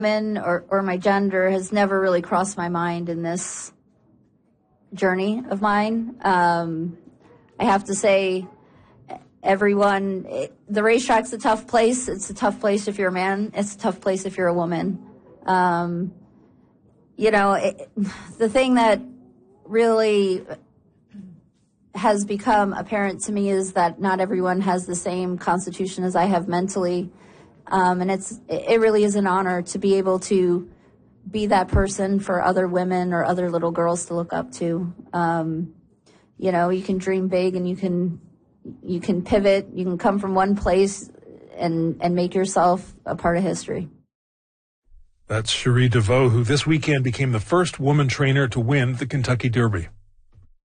women or my gender has never really crossed my mind in this journey of mine. I have to say, the racetrack's a tough place. It's a tough place if you're a man. It's a tough place if you're a woman. The thing that really has become apparent to me is that not everyone has the same constitution as I have mentally. And it really is an honor to be able to be that person for other women or other little girls to look up to. You can dream big and you can pivot. You can come from one place and make yourself a part of history. That's Cherie DeVoe, who this weekend became the first woman trainer to win the Kentucky Derby.